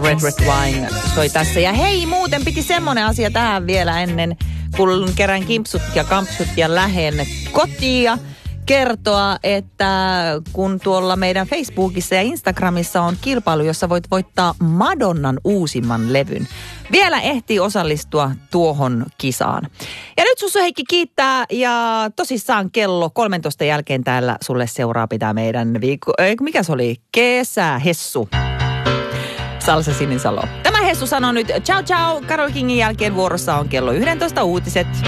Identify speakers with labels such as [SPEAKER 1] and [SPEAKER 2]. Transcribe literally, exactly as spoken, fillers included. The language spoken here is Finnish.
[SPEAKER 1] Red Red Wine soi tässä. Ja hei, muuten piti semmonen asia tähän vielä ennen, kun kerän kimpsut ja kampsut ja lähen kotia kertoa, että kun tuolla meidän Facebookissa ja Instagramissa on kilpailu, jossa voit voittaa Madonnan uusimman levyn. Vielä ehtii osallistua tuohon kisaan. Ja nyt Sussu Heikki kiittää ja tosissaan kello kolmentoista jälkeen täällä sulle seuraa pitää meidän viikko... Mikä se oli? Kesähessu. Salsa Sinisalo. Tämä Hessu sanoo nyt ciao ciao. Karol Kingin jälkeen vuorossa on kello yksitoista uutiset.